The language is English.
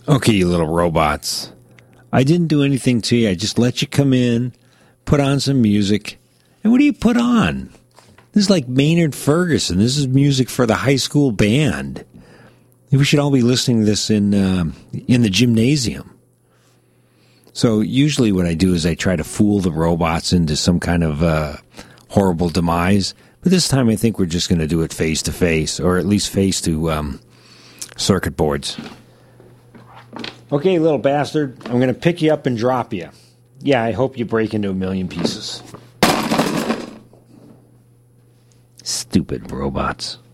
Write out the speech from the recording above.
Okay, you little robots. I didn't do anything to you. I just let you come in, put on some music. And what do you put on? This is like Maynard Ferguson. This is music for the high school band. We should all be listening to this in the gymnasium. So usually what I do is I try to fool the robots into some kind of horrible demise. But this time I think we're just going to do it face to face, or at least face to circuit boards. Okay, little bastard, I'm going to pick you up and drop you. Yeah, I hope you break into a million pieces. Stupid robots.